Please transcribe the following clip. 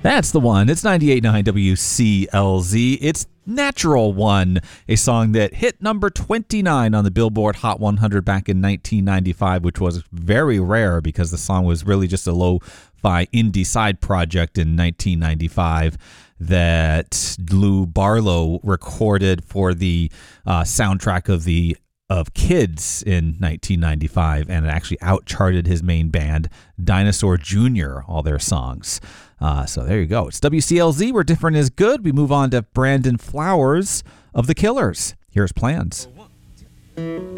That's the one. It's 98.9 WCLZ. It's Natural One, a song that hit number 29 on the Billboard Hot 100 back in 1995, which was very rare because the song was really just a lo-fi indie side project in 1995 that Lou Barlow recorded for the soundtrack of Kids in 1995, and it actually outcharted his main band, Dinosaur Jr., all their songs. So there you go. It's WCLZ, where different is good. We move on to Brandon Flowers of The Killers. Here's Plans.